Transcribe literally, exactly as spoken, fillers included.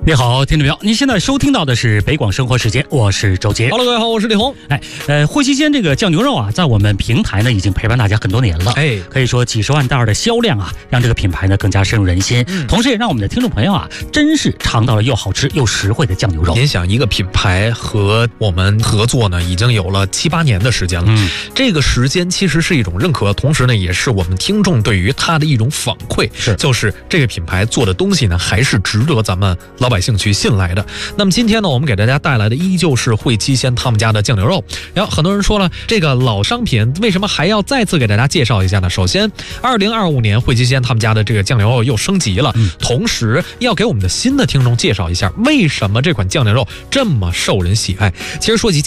你好，听众朋友，您现在收听到的是北广生活时间，我是周杰。 Hello， 各位好，我是李红。 哎，呃，惠西鲜这个酱牛肉啊，在我们平台呢已经陪伴大家很多年了。 哎， 可以说几十万袋的销量啊，让这个品牌呢更加深入人心，嗯、同时也让我们的听众朋友啊，真是尝到了又好吃又实惠的酱牛肉。 您想，一个品牌和我们合作呢，已经有了七八年的时间了。嗯，这个时间其实是一种认可，同时呢，也是我们听众对于它的一种反馈， 是就是这个品牌做的东西呢，还是值得咱们老百姓去信赖的。那么今天呢，我们给大家带来的依旧是惠七鲜他们家的酱牛肉。然后很多人说了，这个老商品为什么还要再次给大家介绍一下呢？首先，二零二五年惠七鲜他们家的这个酱牛肉又升级了，嗯、同时要给我们的新的听众介绍一下，为什么这款酱牛肉这么受人喜爱。其实说起